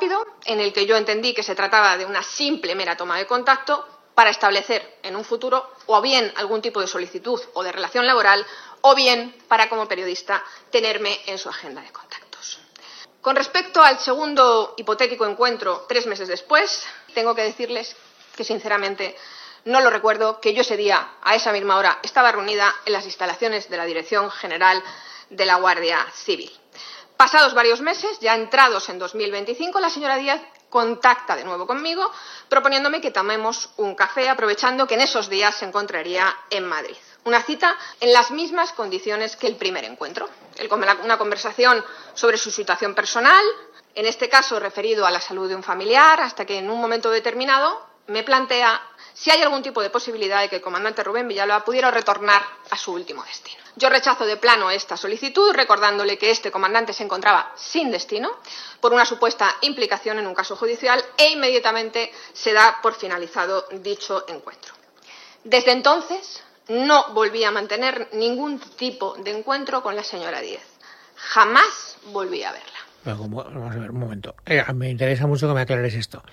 rápido en el que yo entendí que se trataba de una simple mera toma de contacto para establecer en un futuro o bien algún tipo de solicitud o de relación laboral o bien para, como periodista, tenerme en su agenda de contactos. Con respecto al segundo hipotético encuentro 3 meses después, tengo que decirles que sinceramente no lo recuerdo, que yo ese día, a esa misma hora, estaba reunida en las instalaciones de la Dirección General de la Guardia Civil. Pasados varios meses, ya entrados en 2025, la señora Díaz contacta de nuevo conmigo, proponiéndome que tomemos un café, aprovechando que en esos días se encontraría en Madrid. Una cita en las mismas condiciones que el primer encuentro. Una conversación sobre su situación personal, en este caso referido a la salud de un familiar, hasta que en un momento determinado me plantea si hay algún tipo de posibilidad de que el comandante Rubén Villalba pudiera retornar a su último destino. Yo rechazo de plano esta solicitud, recordándole que este comandante se encontraba sin destino por una supuesta implicación en un caso judicial e inmediatamente se da por finalizado dicho encuentro. Desde entonces no volví a mantener ningún tipo de encuentro con la señora Díez. Jamás volví a verla. Vamos a ver, un momento. Me interesa mucho que me aclares esto.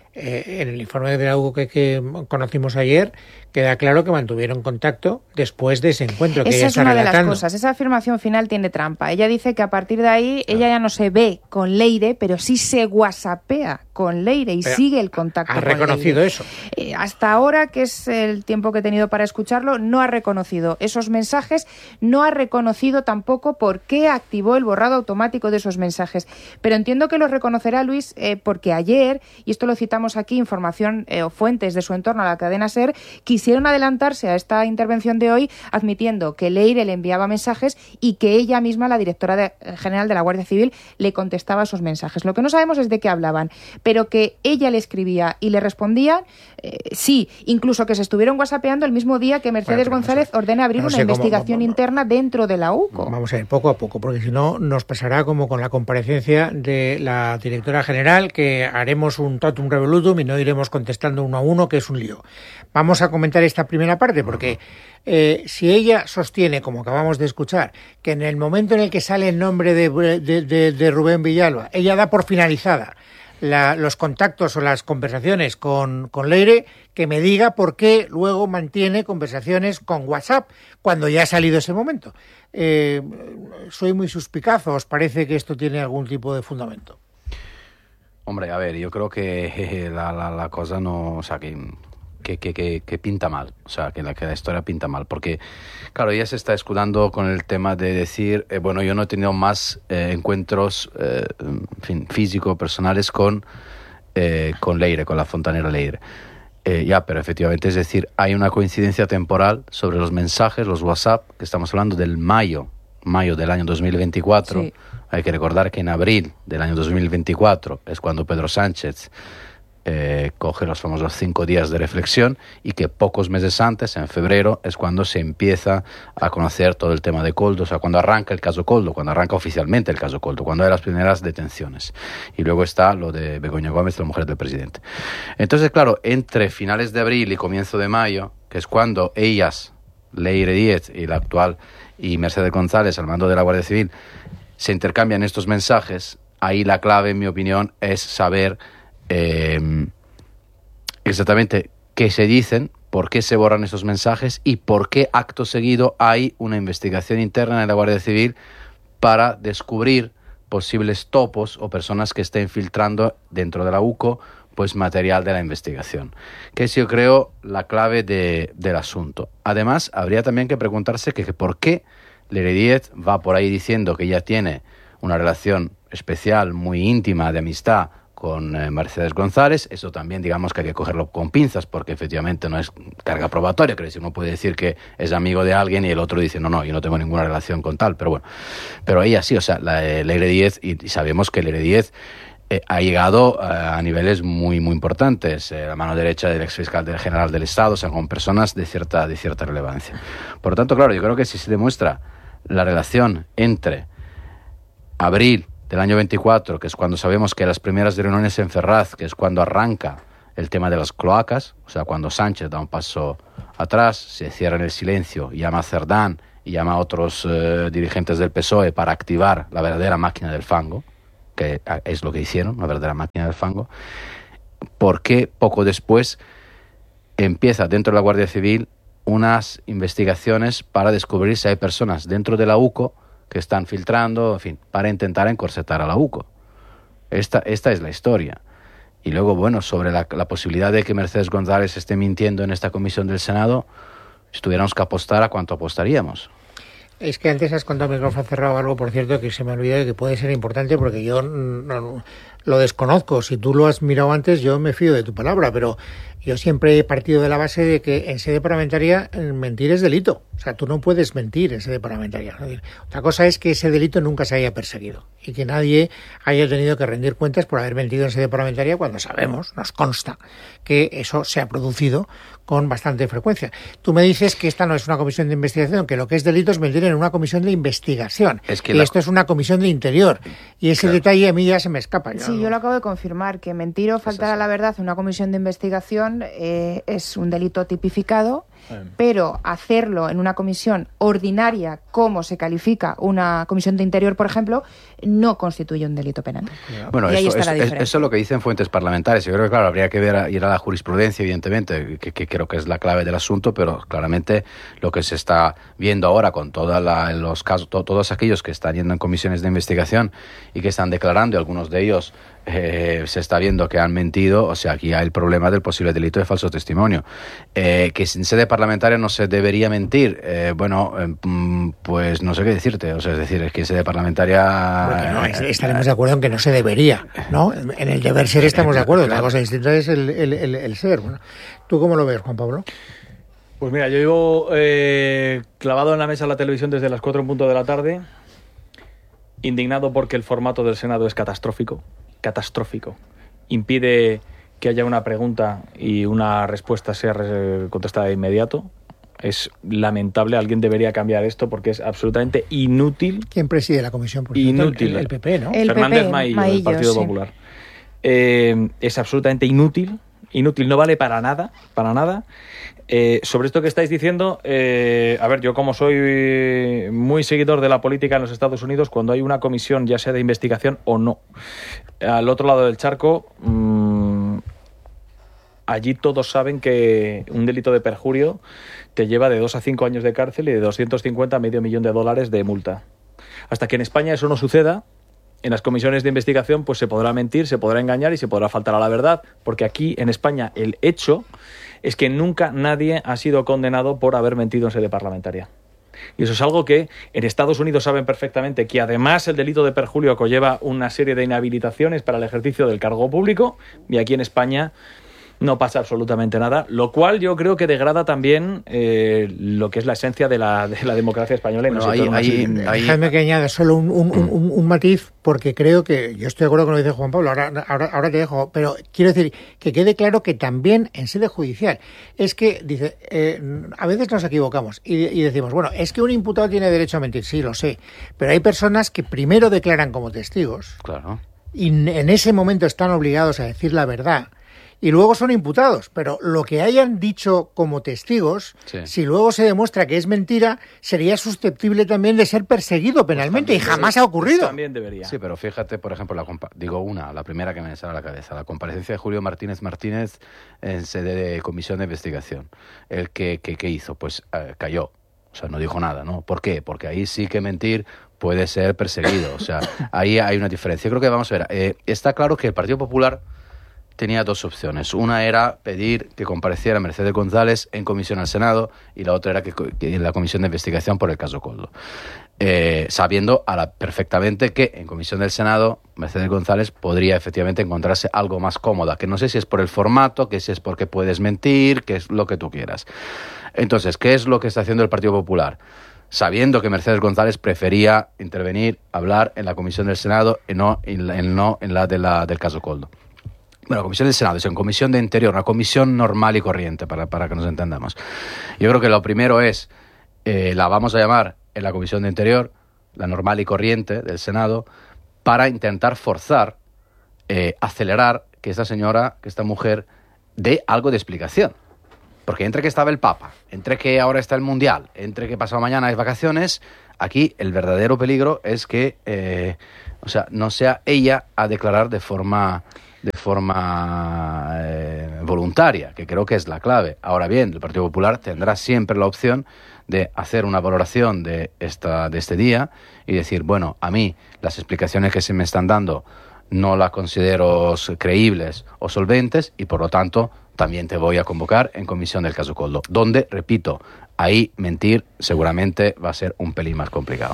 En el informe de la UCO que conocimos ayer queda claro que mantuvieron contacto después de ese encuentro que ella está relatando. Esa es una de las cosas. Esa afirmación final tiene trampa. Ella dice que a partir de ahí ella ya no se ve con Leire, pero sí se whatsappea con Leire y sigue el contacto con Leire. ¿Ha reconocido eso? Hasta ahora, que es el tiempo que he tenido para escucharlo, no ha reconocido esos mensajes, no ha reconocido tampoco por qué activó el borrado automático de esos mensajes. Pero entiendo que lo reconocerá, Luis, porque ayer, y esto lo citamos aquí, información o fuentes de su entorno a la cadena SER, quisieron adelantarse a esta intervención de hoy admitiendo que Leire le enviaba mensajes y que ella misma, la directora general de la Guardia Civil, le contestaba esos mensajes. Lo que no sabemos es de qué hablaban, pero que ella le escribía y le respondían, sí, incluso que se estuvieron whatsappeando el mismo día que Mercedes González ordena abrir una investigación interna dentro de la UCO. Vamos a ver, poco a poco, porque si no nos pasará como con la comparecencia de la directora general, que haremos un totum revolutum y no iremos contestando uno a uno, que es un lío. Vamos a comentar esta primera parte, porque si ella sostiene, como acabamos de escuchar, que en el momento en el que sale el nombre de Rubén Villalba, ella da por finalizada los contactos o las conversaciones con Leire, que me diga por qué luego mantiene conversaciones con WhatsApp cuando ya ha salido ese momento. Soy muy suspicaz, ¿os parece que esto tiene algún tipo de fundamento? Hombre, a ver, yo creo que la cosa no, o sea, que pinta mal, o sea, que la historia pinta mal, porque, claro, ella se está escudando con el tema de decir, bueno, yo no he tenido más encuentros, en fin, físicos, personales con Leire, con la fontanera Leire. Ya, pero efectivamente, es decir, hay una coincidencia temporal sobre los mensajes, los WhatsApp, que estamos hablando del mayo del año 2024. Sí. Hay que recordar que en abril del año 2024 es cuando Pedro Sánchez coge los famosos 5 días de reflexión, y que pocos meses antes, en febrero, es cuando se empieza a conocer todo el tema de Koldo, o sea, cuando arranca el caso Koldo, cuando arranca oficialmente el caso Koldo, cuando hay las primeras detenciones. Y luego está lo de Begoña Gómez, la mujer del presidente. Entonces, claro, entre finales de abril y comienzo de mayo, que es cuando ellas, Leire Díez y la actual, y Mercedes González, al mando de la Guardia Civil, se intercambian estos mensajes, ahí la clave, en mi opinión, es saber exactamente qué se dicen, por qué se borran esos mensajes y por qué acto seguido hay una investigación interna en la Guardia Civil para descubrir posibles topos o personas que estén filtrando dentro de la UCO pues material de la investigación, que es, yo creo, la clave del asunto. Además, habría también que preguntarse que por qué Leire Díez va por ahí diciendo que ella tiene una relación especial, muy íntima, de amistad con Mercedes González. Eso también, digamos, que hay que cogerlo con pinzas, porque efectivamente no es carga probatoria. Quiero decir, uno puede decir que es amigo de alguien y el otro dice, no, yo no tengo ninguna relación con tal, pero bueno. Pero ella sí, o sea, Leire Díez, y sabemos que Leire Díez ha llegado a niveles muy, muy importantes, la mano derecha del exfiscal general del Estado, o sea, con personas de cierta relevancia. Por lo tanto, claro, yo creo que si se demuestra la relación entre abril del año 24, que es cuando sabemos que las primeras reuniones en Ferraz, que es cuando arranca el tema de las cloacas, o sea, cuando Sánchez da un paso atrás, se cierra en el silencio, llama a Cerdán y llama a otros dirigentes del PSOE para activar la verdadera máquina del fango, que es lo que hicieron, una verdadera máquina del fango, ¿por qué poco después empieza dentro de la Guardia Civil unas investigaciones para descubrir si hay personas dentro de la UCO que están filtrando, en fin, para intentar encorsetar a la UCO? Esta es la historia. Y luego, bueno, sobre la posibilidad de que Mercedes González esté mintiendo en esta comisión del Senado, si tuviéramos que apostar, ¿a cuánto apostaríamos? Es que antes has contado, micrófono cerrado, algo, por cierto, que se me olvidó y que puede ser importante porque yo no lo desconozco. Si tú lo has mirado antes, yo me fío de tu palabra, pero yo siempre he partido de la base de que en sede parlamentaria mentir es delito. O sea, tú no puedes mentir en sede parlamentaria. Otra cosa es que ese delito nunca se haya perseguido y que nadie haya tenido que rendir cuentas por haber mentido en sede parlamentaria cuando sabemos, nos consta, que eso se ha producido con bastante frecuencia. Tú me dices que esta no es una comisión de investigación, que lo que es delito es mentir en una comisión de investigación. Y esto es una comisión de interior. Y ese detalle a mí ya se me escapa. Sí, yo lo acabo de confirmar, que mentir o faltar a la verdad en una comisión de investigación es un delito tipificado, pero hacerlo en una comisión ordinaria, como se califica una comisión de interior, por ejemplo, no constituye un delito penal. Bueno, y ahí está la diferencia. Eso es lo que dicen fuentes parlamentarias. Yo creo que, claro, habría que ir a la jurisprudencia, evidentemente, que creo que es la clave del asunto, pero claramente lo que se está viendo ahora con los casos, todos aquellos que están yendo en comisiones de investigación y que están declarando, y algunos de ellos se está viendo que han mentido. O sea, aquí hay el problema del posible delito de falso testimonio. Que en sede parlamentaria no se debería mentir. Pues no sé qué decirte. O sea, es decir, es que en sede parlamentaria... No, estaremos de acuerdo en que no se debería, ¿no? En el deber ser estamos de acuerdo. Otra cosa distinta es el ser. Bueno, ¿tú cómo lo ves, Juan Pablo? Pues mira, yo llevo clavado en la mesa de la televisión desde las 4 en punto de la tarde, indignado porque el formato del Senado es catastrófico. Impide que haya una pregunta y una respuesta sea contestada de inmediato. Es lamentable, alguien debería cambiar esto porque es absolutamente inútil. ¿Quién preside la comisión? Por inútil. El PP, ¿no? Fernández Maillo, del Partido Popular. Es absolutamente inútil, no vale para nada. Sobre esto que estáis diciendo, a ver, yo como soy muy seguidor de la política en los Estados Unidos, cuando hay una comisión, ya sea de investigación o no, al otro lado del charco, allí todos saben que un delito de perjurio te lleva de 2 a 5 años de cárcel y de 250 a $500,000 de multa. Hasta que en España eso no suceda, en las comisiones de investigación pues se podrá mentir, se podrá engañar y se podrá faltar a la verdad, porque aquí en España el hecho es que nunca nadie ha sido condenado por haber mentido en sede parlamentaria. Y eso es algo que en Estados Unidos saben perfectamente, que además el delito de perjurio conlleva una serie de inhabilitaciones para el ejercicio del cargo público, y aquí en España no pasa absolutamente nada, lo cual yo creo que degrada también lo que es la esencia de la democracia española. Y Déjame que añada solo un matiz, porque creo que yo estoy de acuerdo con lo que dice Juan Pablo, ahora te dejo, pero quiero decir que quede claro que también en sede judicial es que, dice, a veces nos equivocamos y decimos, bueno, es que un imputado tiene derecho a mentir, sí, lo sé, pero hay personas que primero declaran como testigos, claro, y en ese momento están obligados a decir la verdad, y luego son imputados, pero lo que hayan dicho como testigos, sí, si luego se demuestra que es mentira, sería susceptible también de ser perseguido penalmente, pues y jamás ha ocurrido. También debería. Sí, pero fíjate, por ejemplo, la primera que me sale a la cabeza, la comparecencia de Julio Martínez en sede de comisión de investigación. El que hizo, pues cayó, o sea, no dijo nada, ¿no? ¿Por qué? Porque ahí sí que mentir puede ser perseguido, o sea, ahí hay una diferencia. Creo que vamos a ver, está claro que el Partido Popular tenía 2 opciones. Una era pedir que compareciera Mercedes González en comisión al Senado, y la otra era que en la comisión de investigación por el caso Koldo. Sabiendo perfectamente que en comisión del Senado Mercedes González podría efectivamente encontrarse algo más cómoda, que no sé si es por el formato, que si es porque puedes mentir, que es lo que tú quieras. Entonces, ¿qué es lo que está haciendo el Partido Popular? Sabiendo que Mercedes González prefería intervenir, hablar en la comisión del Senado y no en la del caso Koldo. Bueno, comisión del Senado, es una comisión de interior, una comisión normal y corriente, para que nos entendamos. Yo creo que lo primero es, la vamos a llamar en la comisión de interior, la normal y corriente del Senado, para intentar forzar, acelerar que esta mujer dé algo de explicación. Porque entre que estaba el Papa, entre que ahora está el Mundial, entre que pasado mañana hay vacaciones, aquí el verdadero peligro es que no sea ella a declarar de forma voluntaria, que creo que es la clave. Ahora bien, el Partido Popular tendrá siempre la opción de hacer una valoración de este día y decir, bueno, a mí las explicaciones que se me están dando no las considero creíbles o solventes y por lo tanto también te voy a convocar en comisión del caso Koldo, donde, repito, ahí mentir seguramente va a ser un pelín más complicado.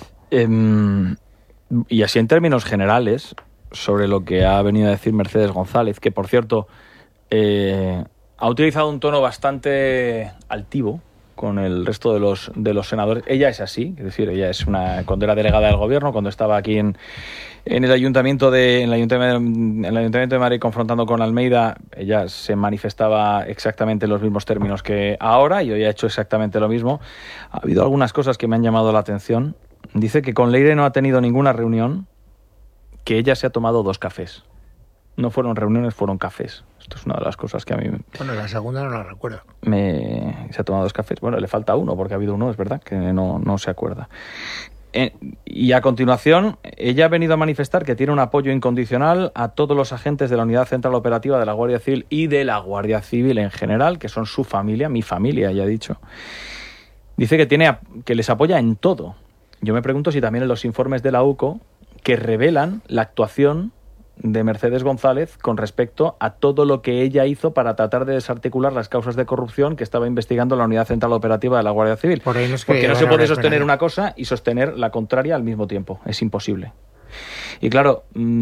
Y así en términos generales, sobre lo que ha venido a decir Mercedes González, que por cierto ha utilizado un tono bastante altivo con el resto de los senadores. Ella es así, es decir, ella es cuando era delegada del gobierno, cuando estaba aquí en el Ayuntamiento de Madrid confrontando con Almeida, ella se manifestaba exactamente en los mismos términos que ahora y hoy ha hecho exactamente lo mismo. Ha habido algunas cosas que me han llamado la atención. Dice que con Leire no ha tenido ninguna reunión, que ella se ha tomado 2 cafés. No fueron reuniones, fueron cafés. Esto es una de las cosas que a mí... Bueno, la segunda no la recuerdo. Se ha tomado 2 cafés. Bueno, le falta uno, porque ha habido uno, es verdad, que no se acuerda. Y a continuación, ella ha venido a manifestar que tiene un apoyo incondicional a todos los agentes de la Unidad Central Operativa de la Guardia Civil y de la Guardia Civil en general, que son su familia, mi familia, ya ha dicho. Dice que les apoya en todo. Yo me pregunto si también en los informes de la UCO, que revelan la actuación de Mercedes González con respecto a todo lo que ella hizo para tratar de desarticular las causas de corrupción que estaba investigando la Unidad Central Operativa de la Guardia Civil. Porque no se puede sostener una cosa y sostener la contraria al mismo tiempo. Es imposible. Y claro,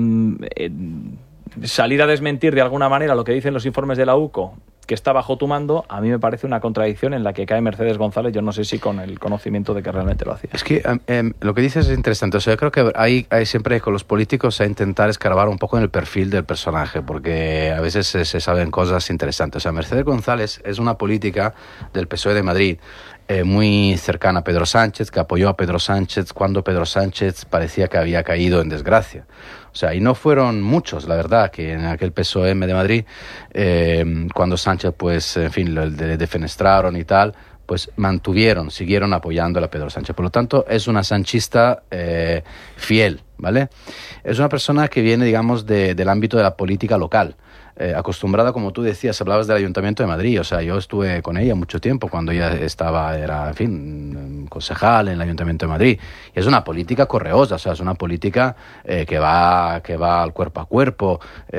salir a desmentir de alguna manera lo que dicen los informes de la UCO, que está bajo tu mando, a mí me parece una contradicción en la que cae Mercedes González. Yo no sé si con el conocimiento de que realmente lo hacía. Es que lo que dices es interesante. O sea, yo creo que hay siempre con los políticos a intentar escarbar un poco en el perfil del personaje, porque a veces se saben cosas interesantes. O sea, Mercedes González es una política del PSOE de Madrid, muy cercana a Pedro Sánchez, que apoyó a Pedro Sánchez cuando Pedro Sánchez parecía que había caído en desgracia. O sea, y no fueron muchos, la verdad, que en aquel PSOE de Madrid, cuando Sánchez, pues, en fin, le defenestraron y tal, pues siguieron apoyando a Pedro Sánchez. Por lo tanto, es una sanchista fiel, ¿vale? Es una persona que viene, digamos, del ámbito de la política local. Acostumbrada, como tú decías, hablabas del Ayuntamiento de Madrid. O sea, yo estuve con ella mucho tiempo cuando ella era, en fin, concejal en el Ayuntamiento de Madrid. Y es una política correosa, o sea, es una política que va al cuerpo a cuerpo.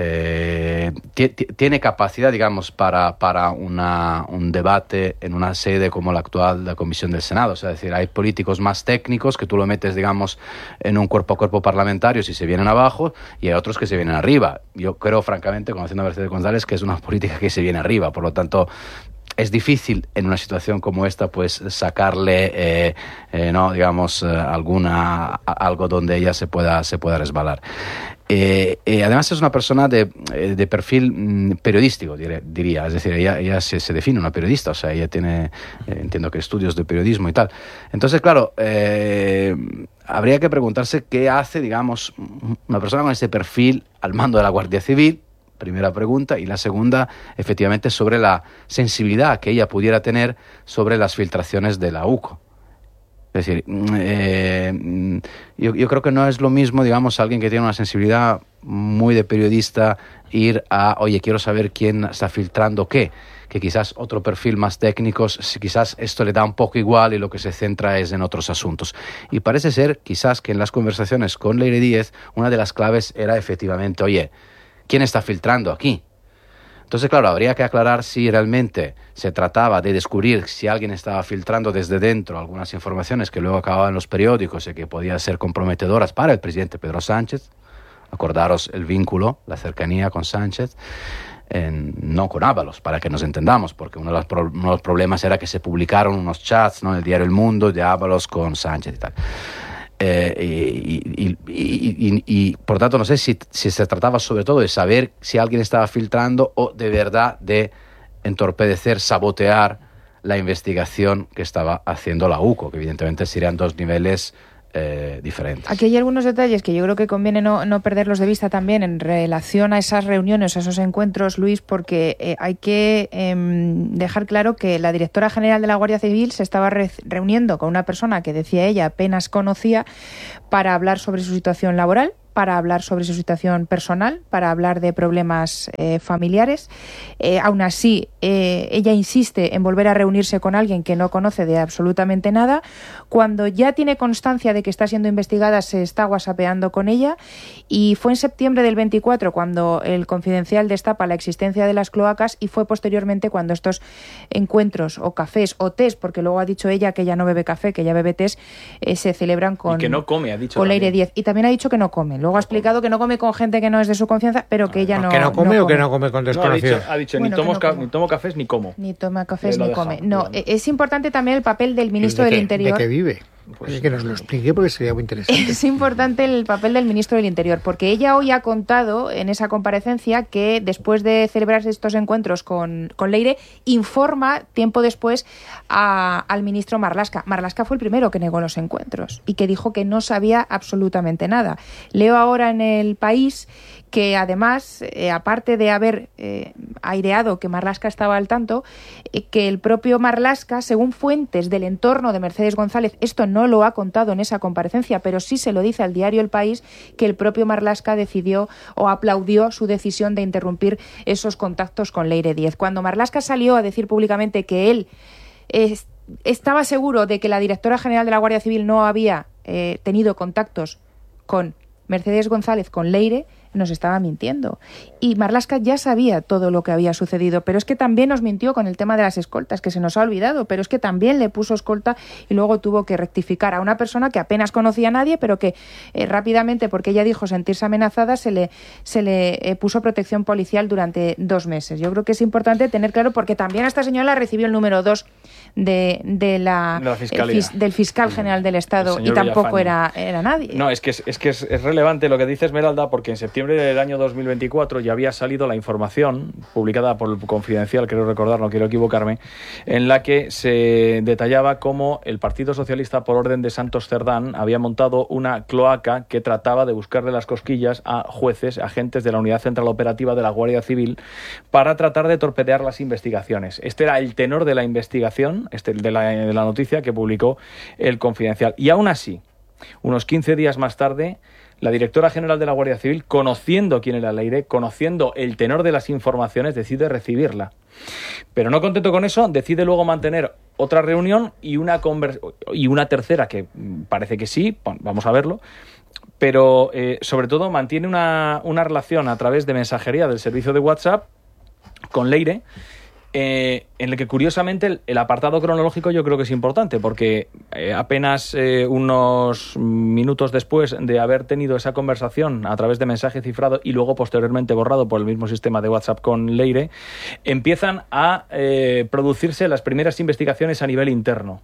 Tiene capacidad, digamos, para un debate en una sede como la actual de la Comisión del Senado. O sea, es decir, hay políticos más técnicos que tú lo metes, digamos, en un cuerpo a cuerpo parlamentario si se vienen abajo, y hay otros que se vienen arriba. Yo creo, francamente, conociendo a Mercedes González, que es una política que se viene arriba. Por lo tanto, es difícil en una situación como esta, pues, sacarle, no, digamos, algo donde ella se pueda resbalar. Además es una persona de perfil periodístico, diría. Es decir, ella se define una periodista, o sea, ella tiene, entiendo que estudios de periodismo y tal. Entonces, claro, habría que preguntarse qué hace, digamos, una persona con ese perfil al mando de la Guardia Civil. Primera pregunta. Y la segunda, efectivamente, sobre la sensibilidad que ella pudiera tener sobre las filtraciones de la UCO. Es decir, yo creo que no es lo mismo, digamos, alguien que tiene una sensibilidad muy de periodista ir a, oye, quiero saber quién está filtrando qué, que quizás otro perfil más técnico, quizás esto le da un poco igual y lo que se centra es en otros asuntos. Y parece ser, quizás, que en las conversaciones con Leire Díez, una de las claves era efectivamente, oye, ¿quién está filtrando aquí? Entonces, claro, habría que aclarar si realmente se trataba de descubrir si alguien estaba filtrando desde dentro algunas informaciones que luego acababan en los periódicos y que podían ser comprometedoras para el presidente Pedro Sánchez. Acordaros el vínculo, la cercanía con Sánchez, no con Ábalos, para que nos entendamos, porque uno de los problemas era que se publicaron unos chats, ¿no?, en el diario El Mundo de Ábalos con Sánchez y tal. Y por tanto no sé si se trataba sobre todo de saber si alguien estaba filtrando o de verdad de entorpecer, sabotear la investigación que estaba haciendo la UCO, que evidentemente serían dos niveles diferentes. Aquí hay algunos detalles que yo creo que conviene no perderlos de vista también en relación a esas reuniones, a esos encuentros, Luis, porque hay que dejar claro que la directora general de la Guardia Civil se estaba reuniendo con una persona que decía ella apenas conocía para hablar sobre su situación laboral, para hablar sobre su situación personal, para hablar de problemas familiares. Aún así, ella insiste en volver a reunirse con alguien que no conoce de absolutamente nada. Cuando ya tiene constancia de que está siendo investigada, se está whatsappeando con ella. Y fue en septiembre del 24 cuando el Confidencial destapa la existencia de las cloacas, y fue posteriormente cuando estos encuentros o cafés o tés, porque luego ha dicho ella que ella no bebe café, que ella bebe tés, se celebran con... Y que no come, ha dicho con también. Leire Díez. Y también ha dicho que no come. Luego ha explicado que no come con gente que no es de su confianza, pero que ella no... ¿Que no come o que no come con No, desconocidos? ha dicho Bueno, ni tomo cafés ni como. Ni toma cafés Lo ni ha dejado, come. No, digamos. es importante también el papel del ministro ¿De del qué- Interior. ¿De qué vive? Pues que nos lo explique porque sería muy interesante. Es importante el papel del ministro del Interior, porque ella hoy ha contado en esa comparecencia que después de celebrarse estos encuentros con Leire, informa tiempo después al ministro Marlaska. Marlaska fue el primero que negó los encuentros y que dijo que no sabía absolutamente nada. Leo ahora en El País que además, aparte de haber aireado que Marlaska estaba al tanto, que el propio Marlaska, según fuentes del entorno de Mercedes González, esto no lo ha contado en esa comparecencia, pero sí se lo dice al diario El País, que el propio Marlaska decidió o aplaudió su decisión de interrumpir esos contactos con Leire Díez. Cuando Marlaska salió a decir públicamente que él estaba seguro de que la directora general de la Guardia Civil no había tenido contactos con Mercedes González, con Leire, nos estaba mintiendo. Y Marlaska ya sabía todo lo que había sucedido, pero es que también nos mintió con el tema de las escoltas, que se nos ha olvidado, pero es que también le puso escolta y luego tuvo que rectificar a una persona que apenas conocía a nadie, pero que rápidamente, porque ella dijo sentirse amenazada, se le puso protección policial durante 2 meses. Yo creo que es importante tener claro, porque también a esta señora recibió el número 2 de la del fiscal general del Estado, y tampoco era nadie. No, es que es relevante lo que dice Esmeralda, porque en septiembre del año 2024 ya había salido la información publicada por el Confidencial, creo recordar, no quiero equivocarme, en la que se detallaba cómo el Partido Socialista, por orden de Santos Cerdán, había montado una cloaca que trataba de buscarle las cosquillas a jueces, agentes de la Unidad Central Operativa de la Guardia Civil, para tratar de torpedear las investigaciones. Este era el tenor de la investigación, de la noticia que publicó el Confidencial. Y aún así, unos 15 días más tarde, la directora general de la Guardia Civil, conociendo quién era Leire, conociendo el tenor de las informaciones, decide recibirla. Pero no contento con eso, decide luego mantener otra reunión y una tercera, que parece que sí, vamos a verlo, pero sobre todo mantiene una relación a través de mensajería del servicio de WhatsApp con Leire, en el que curiosamente el apartado cronológico yo creo que es importante, porque apenas unos minutos después de haber tenido esa conversación a través de mensaje cifrado y luego posteriormente borrado por el mismo sistema de WhatsApp con Leire, empiezan a producirse las primeras investigaciones a nivel interno.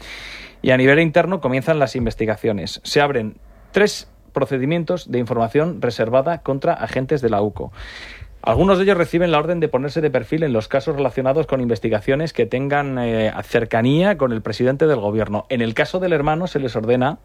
Y a nivel interno comienzan las investigaciones. Se abren 3 procedimientos de información reservada contra agentes de la UCO. Algunos de ellos reciben la orden de ponerse de perfil en los casos relacionados con investigaciones que tengan cercanía con el presidente del gobierno. En el caso del hermano se les ordena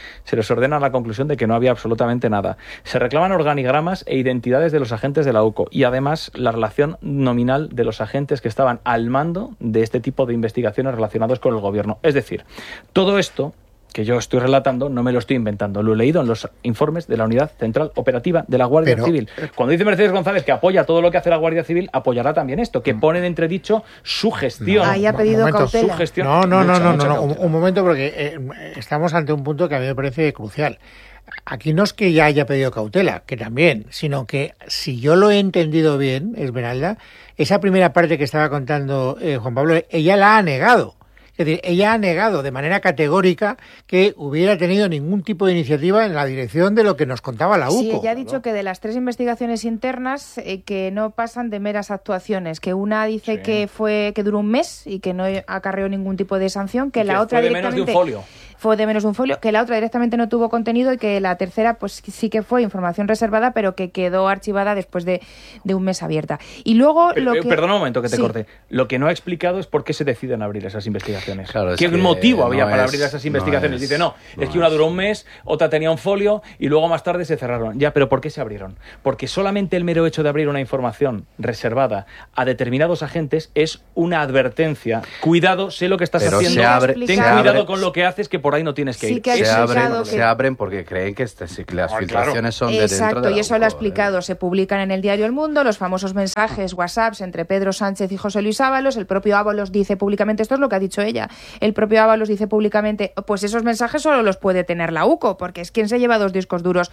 la conclusión de que no había absolutamente nada. Se reclaman organigramas e identidades de los agentes de la UCO y además la relación nominal de los agentes que estaban al mando de este tipo de investigaciones relacionadas con el gobierno. Es decir, todo esto que yo estoy relatando no me lo estoy inventando, lo he leído en los informes de la Unidad Central Operativa de la Guardia Civil. Cuando dice Mercedes González que apoya todo lo que hace la Guardia Civil, apoyará también esto, que pone en entredicho su gestión. Ahí ha pedido cautela. Su gestión. No, un momento, porque estamos ante un punto que a mí me parece crucial. Aquí no es que ya haya pedido cautela, que también, sino que si yo lo he entendido bien, Esmeralda, esa primera parte que estaba contando Juan Pablo, ella la ha negado. Es decir, ella ha negado de manera categórica que hubiera tenido ningún tipo de iniciativa en la dirección de lo que nos contaba la UCO. Sí, ella ha dicho que de las 3 investigaciones internas que no pasan de meras actuaciones, que una dice que duró un mes y que no acarreó ningún tipo de sanción, que la otra fue de menos de un folio. fue de menos de un folio, que la otra directamente no tuvo contenido y que la tercera pues sí que fue información reservada, pero que quedó archivada después de un mes abierta. Y luego Perdona un momento que te sí. corte. Lo que no ha explicado es por qué se deciden abrir esas investigaciones. Claro, ¿Qué motivo había para abrir esas investigaciones? Dice, es que una duró un mes, otra tenía un folio y luego más tarde se cerraron. Ya, pero ¿por qué se abrieron? Porque solamente el mero hecho de abrir una información reservada a determinados agentes es una advertencia. Cuidado, sé lo que estás haciendo. Ten cuidado con lo que haces, que por ahí no tienes que ir. Se abren porque creen que las filtraciones son de dentro de la Exacto, y eso UCO, lo ha explicado. Se publican en el diario El Mundo los famosos mensajes, WhatsApps entre Pedro Sánchez y José Luis Ábalos. El propio Ábalos dice públicamente, esto es lo que ha dicho ella, el propio Ábalos dice públicamente, pues esos mensajes solo los puede tener la UCO, porque es quien se lleva 2 discos duros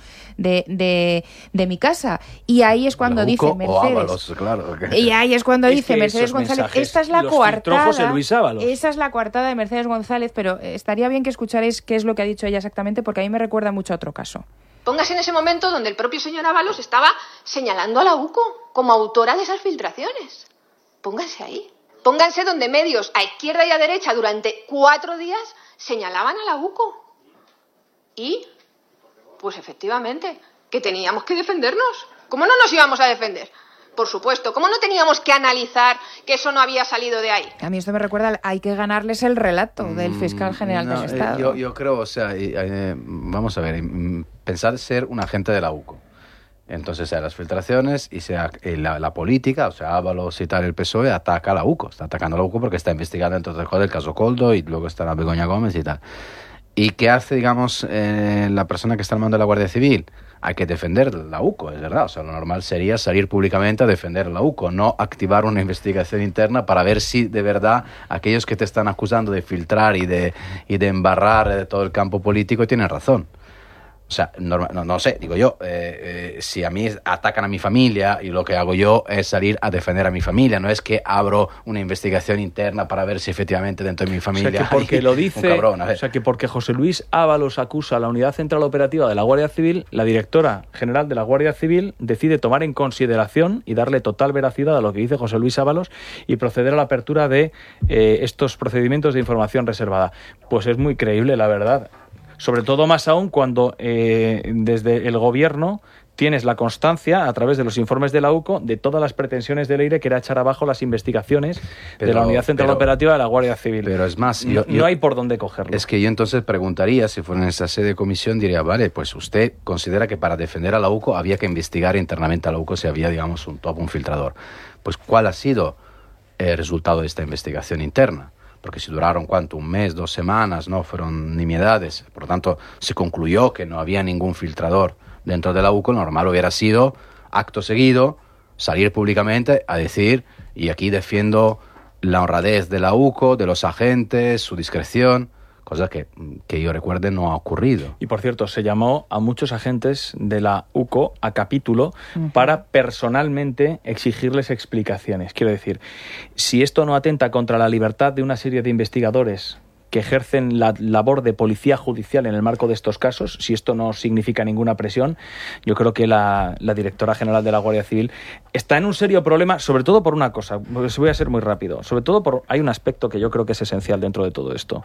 de mi casa. Y ahí es cuando dice Mercedes. Ábalos, claro. Y ahí es cuando dice Mercedes González, esta es la coartada. José Luis Ábalos. Esa es la coartada de Mercedes González, pero estaría bien que escucharéis qué es lo que ha dicho ella exactamente, porque a mí me recuerda mucho a otro caso. Póngase en ese momento donde el propio señor Ábalos estaba señalando a la UCO como autora de esas filtraciones. Pónganse ahí. Pónganse donde medios a izquierda y a derecha durante 4 días señalaban a la UCO. Y, pues efectivamente, que teníamos que defendernos. ¿Cómo no nos íbamos a defender? Por supuesto, ¿cómo no teníamos que analizar que eso no había salido de ahí? A mí esto me recuerda, hay que ganarles el relato del fiscal general del Estado. Yo creo, o sea, vamos a ver, pensar ser un agente de la UCO. Entonces, sea las filtraciones y sea la política, o sea, Ábalos y tal, el PSOE ataca a la UCO. Está atacando a la UCO porque está investigando entonces el caso Coldo y luego está la Begoña Gómez y tal. ¿Y qué hace, digamos, la persona que está al mando de la Guardia Civil? Hay que defender la UCO, es verdad. O sea, lo normal sería salir públicamente a defender la UCO, no activar una investigación interna para ver si de verdad aquellos que te están acusando de filtrar y de embarrar de todo el campo político tienen razón. O sea, no sé, digo yo, si a mí atacan a mi familia y lo que hago yo es salir a defender a mi familia, no es que abro una investigación interna para ver si efectivamente dentro de mi familia o sea, que porque lo dice, un cabrón. O sea, que porque José Luis Ábalos acusa a la Unidad Central Operativa de la Guardia Civil, la directora general de la Guardia Civil decide tomar en consideración y darle total veracidad a lo que dice José Luis Ábalos y proceder a la apertura de estos procedimientos de información reservada. Pues es muy creíble, la verdad. Sobre todo más aún cuando desde el gobierno tienes la constancia, a través de los informes de la UCO, de todas las pretensiones de Leire que era echar abajo las investigaciones de la Unidad Central Operativa de la Guardia Civil. Pero es más, no hay por dónde cogerlo. Es que yo entonces preguntaría, si fuera en esa sede de comisión, diría, vale, pues usted considera que para defender a la UCO había que investigar internamente a la UCO si había, digamos, un filtrador. Pues, ¿cuál ha sido el resultado de esta investigación interna? Porque si duraron, ¿cuánto? 1 mes, 2 semanas, no fueron nimiedades. Por lo tanto, se concluyó que no había ningún filtrador dentro de la UCO. Normal hubiera sido, acto seguido, salir públicamente a decir, y aquí defiendo la honradez de la UCO, de los agentes, su discreción, cosa que yo recuerde no ha ocurrido. Y por cierto, se llamó a muchos agentes de la UCO a capítulo para personalmente exigirles explicaciones. Quiero decir, si esto no atenta contra la libertad de una serie de investigadores que ejercen la labor de policía judicial en el marco de estos casos, si esto no significa ninguna presión, yo creo que la directora general de la Guardia Civil está en un serio problema, sobre todo por una cosa, voy a ser muy rápido, sobre todo hay un aspecto que yo creo que es esencial dentro de todo esto.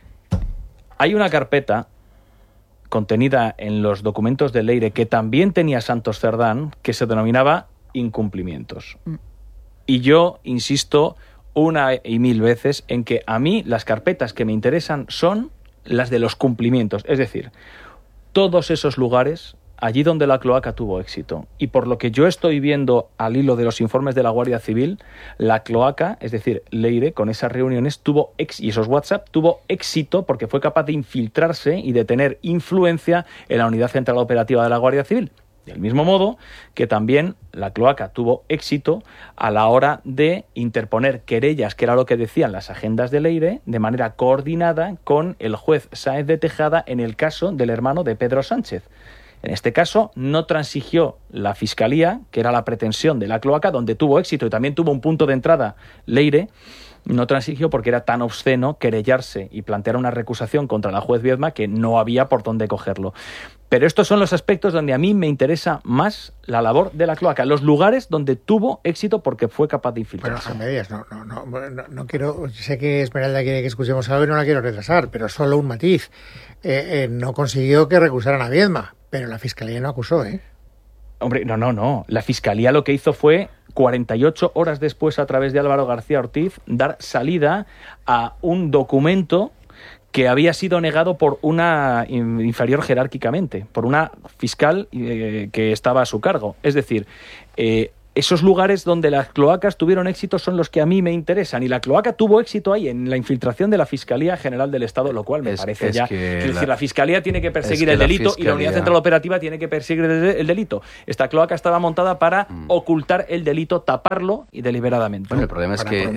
Hay una carpeta contenida en los documentos de Leire que también tenía Santos Cerdán, que se denominaba incumplimientos. Y yo insisto 1 y 1000 veces en que a mí las carpetas que me interesan son las de los cumplimientos. Es decir, todos esos lugares allí donde la cloaca tuvo éxito. Y por lo que yo estoy viendo al hilo de los informes de la Guardia Civil, la cloaca, es decir, Leire, con esas reuniones y esos WhatsApp, tuvo éxito porque fue capaz de infiltrarse y de tener influencia en la Unidad Central Operativa de la Guardia Civil. Del mismo modo que también la cloaca tuvo éxito a la hora de interponer querellas, que era lo que decían las agendas de Leire, de manera coordinada con el juez Sáenz de Tejada en el caso del hermano de Pedro Sánchez. En este caso, no transigió la Fiscalía, que era la pretensión de la cloaca, donde tuvo éxito y también tuvo un punto de entrada Leire. No transigió porque era tan obsceno querellarse y plantear una recusación contra la juez Viedma que no había por dónde cogerlo. Pero estos son los aspectos donde a mí me interesa más la labor de la cloaca, los lugares donde tuvo éxito porque fue capaz de infiltrarse. Bueno, a medias, no quiero, sé que Esmeralda quiere que escuchemos algo y no la quiero retrasar, pero solo un matiz. No consiguió que recusaran a Viedma, pero la Fiscalía no acusó, ¿eh? Hombre, no. La Fiscalía lo que hizo fue 48 horas después, a través de Álvaro García Ortiz, dar salida a un documento que había sido negado por una inferior jerárquicamente, por una fiscal que estaba a su cargo. Es decir, esos lugares donde las cloacas tuvieron éxito son los que a mí me interesan, y la cloaca tuvo éxito ahí, en la infiltración de la Fiscalía General del Estado, lo cual me parece ya... Es decir, la Fiscalía tiene que perseguir el delito y la Unidad Central Operativa tiene que perseguir el delito. Esta cloaca estaba montada para ocultar el delito, taparlo y deliberadamente. Bueno, el problema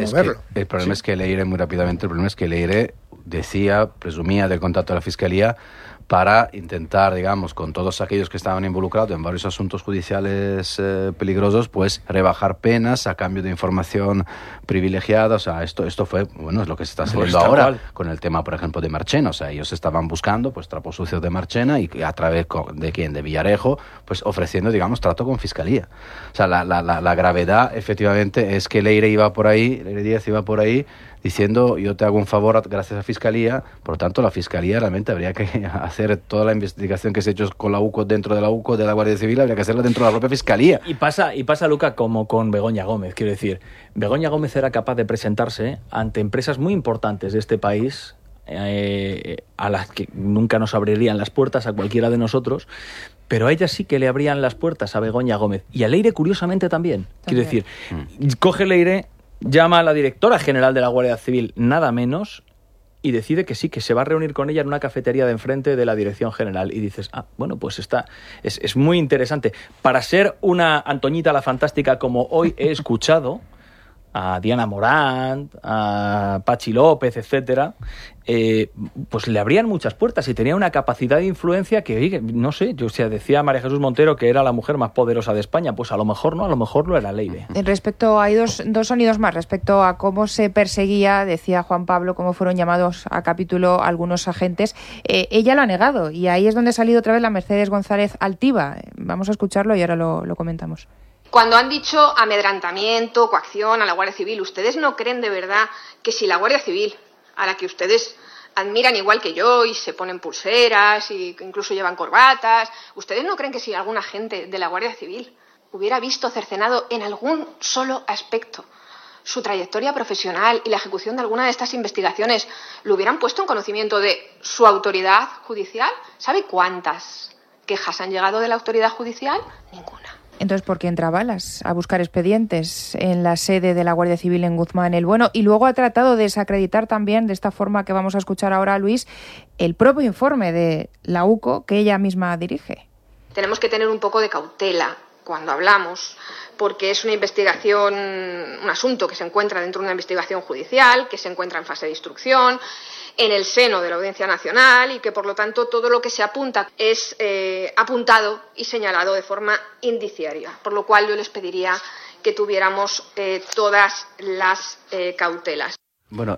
es que Leire, muy rápidamente, el problema es que Leire presumía del contacto de la Fiscalía para intentar, digamos, con todos aquellos que estaban involucrados en varios asuntos judiciales peligrosos, pues rebajar penas a cambio de información privilegiada. O sea, esto fue, bueno, es lo que se está haciendo ahora con el tema, por ejemplo, de Marchena. O sea, ellos estaban buscando, pues, trapos sucios de Marchena y a través de ¿quién? De Villarejo, pues ofreciendo, digamos, trato con Fiscalía. O sea, la gravedad, efectivamente, es que Leire Díaz iba por ahí diciendo, yo te hago un favor gracias a Fiscalía. Por lo tanto, la Fiscalía realmente habría que hacer toda la investigación que se ha hecho con la UCO, dentro de la UCO, de la Guardia Civil, habría que hacerla dentro de la propia Fiscalía. Y pasa, Luca, como con Begoña Gómez. Quiero decir, Begoña Gómez era capaz de presentarse ante empresas muy importantes de este país, a las que nunca nos abrirían las puertas a cualquiera de nosotros, pero a ella sí que le abrían las puertas, a Begoña Gómez. Y a Leire, curiosamente, también. Quiero decir, coge Leire, llama a la directora general de la Guardia Civil, nada menos, y decide que sí, que se va a reunir con ella en una cafetería de enfrente de la Dirección General. Y dices, bueno, pues es muy interesante. Para ser una Antoñita la Fantástica, como hoy he escuchado a Diana Morán, a Pachi López, etcétera, pues le abrían muchas puertas y tenía una capacidad de influencia que, oye, no sé, decía María Jesús Montero que era la mujer más poderosa de España. Pues a lo mejor no, a lo mejor lo era Leire. Hay dos sonidos más respecto a cómo se perseguía, decía Juan Pablo, cómo fueron llamados a capítulo algunos agentes. Ella lo ha negado, y ahí es donde ha salido otra vez la Mercedes González altiva. Vamos a escucharlo y ahora lo comentamos. Cuando han dicho amedrantamiento, coacción a la Guardia Civil, ¿ustedes no creen de verdad que si la Guardia Civil, a la que ustedes admiran igual que yo y se ponen pulseras y incluso llevan corbatas, ¿ustedes no creen que si algún agente de la Guardia Civil hubiera visto cercenado en algún solo aspecto su trayectoria profesional y la ejecución de alguna de estas investigaciones, lo hubieran puesto en conocimiento de su autoridad judicial? ¿Sabe cuántas quejas han llegado de la autoridad judicial? Ninguna. Entonces, ¿por qué entra Balas a buscar expedientes en la sede de la Guardia Civil en Guzmán el Bueno? Y luego ha tratado de desacreditar también, de esta forma que vamos a escuchar ahora, Luis, el propio informe de la UCO que ella misma dirige. Tenemos que tener un poco de cautela cuando hablamos, porque es una investigación, un asunto que se encuentra dentro de una investigación judicial, que se encuentra en fase de instrucción, en el seno de la Audiencia Nacional, y que por lo tanto todo lo que se apunta es apuntado y señalado de forma indiciaria, por lo cual yo les pediría que tuviéramos todas las cautelas. Bueno,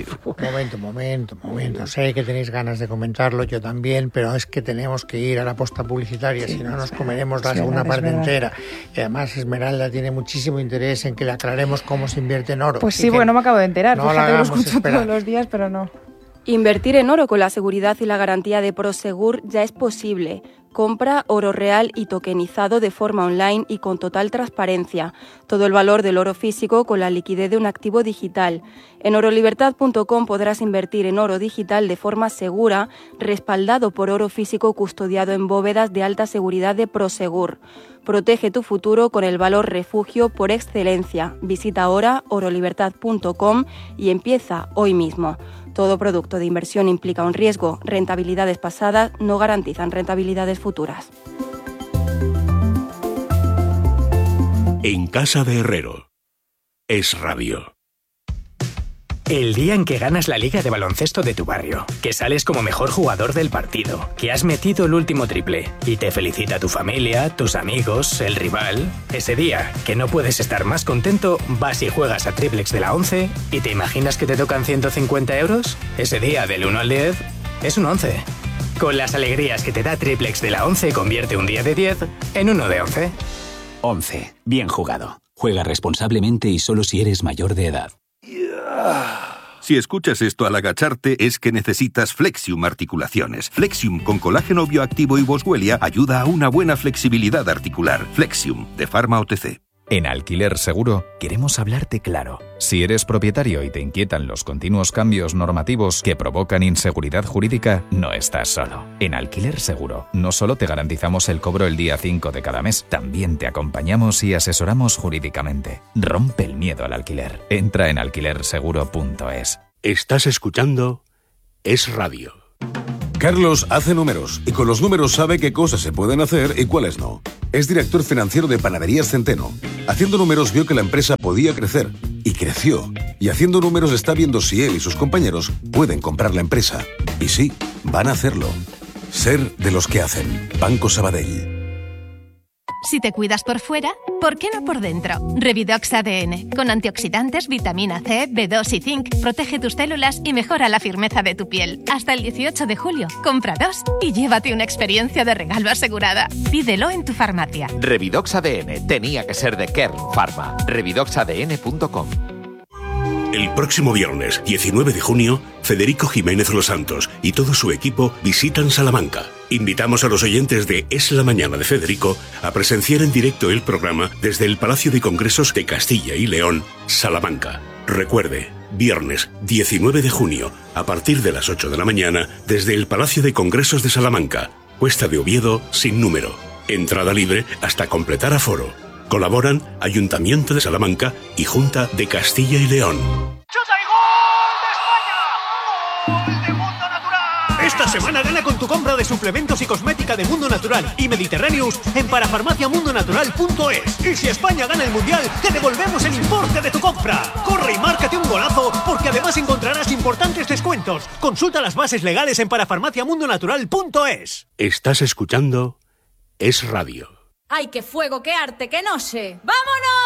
Momento. Sé que tenéis ganas de comentarlo, yo también, pero es que tenemos que ir a la posta publicitaria, si no nos comeremos la segunda parte entera. Y además Esmeralda tiene muchísimo interés en que le aclaremos cómo se invierte en oro. Pues sí, porque no me acabo de enterar. No lo escucho todos los días, pero no. Invertir en oro con la seguridad y la garantía de Prosegur ya es posible. Compra oro real y tokenizado de forma online y con total transparencia. Todo el valor del oro físico con la liquidez de un activo digital. En orolibertad.com podrás invertir en oro digital de forma segura, respaldado por oro físico custodiado en bóvedas de alta seguridad de Prosegur. Protege tu futuro con el valor refugio por excelencia. Visita ahora orolibertad.com y empieza hoy mismo. Todo producto de inversión implica un riesgo. Rentabilidades pasadas no garantizan rentabilidades futuras. En casa de Herrero. Es Radio. El día en que ganas la liga de baloncesto de tu barrio, que sales como mejor jugador del partido, que has metido el último triple y te felicita tu familia, tus amigos, el rival. Ese día, que no puedes estar más contento, vas y juegas a Triplex de la 11 y te imaginas que te tocan 150 euros. Ese día, del 1 al 10, es un 11. Con las alegrías que te da Triplex de la 11, convierte un día de 10 en uno de 11. 11. Bien jugado. Juega responsablemente y solo si eres mayor de edad. Si escuchas esto al agacharte es que necesitas Flexium Articulaciones. Flexium con colágeno bioactivo y boswellia ayuda a una buena flexibilidad articular. Flexium, de Pharma OTC. En Alquiler Seguro queremos hablarte claro. Si eres propietario y te inquietan los continuos cambios normativos que provocan inseguridad jurídica, no estás solo. En Alquiler Seguro no solo te garantizamos el cobro el día 5 de cada mes, también te acompañamos y asesoramos jurídicamente. Rompe el miedo al alquiler. Entra en alquilerseguro.es. Estás escuchando Es Radio. Carlos hace números y con los números sabe qué cosas se pueden hacer y cuáles no. Es director financiero de Panaderías Centeno. Haciendo números vio que la empresa podía crecer y creció. Y haciendo números está viendo si él y sus compañeros pueden comprar la empresa. Y sí, van a hacerlo. Ser de los que hacen. Banco Sabadell. Si te cuidas por fuera, ¿por qué no por dentro? Revidox ADN, con antioxidantes, vitamina C, B2 y zinc, protege tus células y mejora la firmeza de tu piel. Hasta el 18 de julio, compra 2 y llévate una experiencia de regalo asegurada. Pídelo en tu farmacia. Revidox ADN tenía que ser de Kern Pharma. Revidoxadn.com. El próximo viernes, 19 de junio, Federico Jiménez Los Santos y todo su equipo visitan Salamanca. Invitamos a los oyentes de Es la Mañana de Federico a presenciar en directo el programa desde el Palacio de Congresos de Castilla y León, Salamanca. Recuerde, viernes 19 de junio, a partir de las 8 de la mañana, desde el Palacio de Congresos de Salamanca, Cuesta de Oviedo, sin número. Entrada libre hasta completar aforo. Colaboran Ayuntamiento de Salamanca y Junta de Castilla y León. Esta semana gana con tu compra de suplementos y cosmética de Mundo Natural y Mediterráneos en parafarmaciamundonatural.es. Y si España gana el Mundial, te devolvemos el importe de tu compra. Corre y márcate un golazo, porque además encontrarás importantes descuentos. Consulta las bases legales en parafarmaciamundonatural.es. Estás escuchando Es Radio. ¡Ay, qué fuego, qué arte, qué noche! ¡Vámonos!